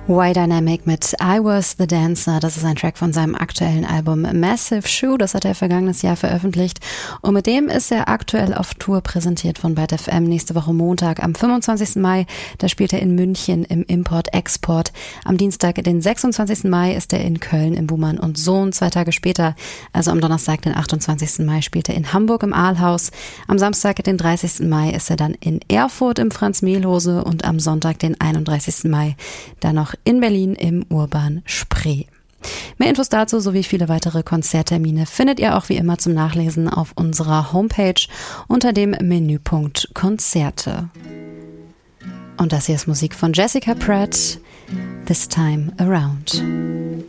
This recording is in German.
Y-Dynamic mit I Was The Dancer, das ist ein Track von seinem aktuellen Album Massive Shoe, das hat er vergangenes Jahr veröffentlicht und mit dem ist er aktuell auf Tour, präsentiert von Byte FM. Nächste Woche Montag am 25. Mai, da spielt er in München im Import-Export. Am Dienstag, den 26. Mai, ist er in Köln im Buhmann und Sohn. 2 Tage später, also am Donnerstag, den 28. Mai, spielt er in Hamburg im Aalhaus. Am Samstag, den 30. Mai, ist er dann in Erfurt im Franz-Mehlhose und am Sonntag, den 31. Mai, dann noch in Berlin im Urban Spree. Mehr Infos dazu sowie viele weitere Konzerttermine findet ihr auch wie immer zum Nachlesen auf unserer Homepage unter dem Menüpunkt Konzerte. Und das hier ist Musik von Jessica Pratt, This Time Around.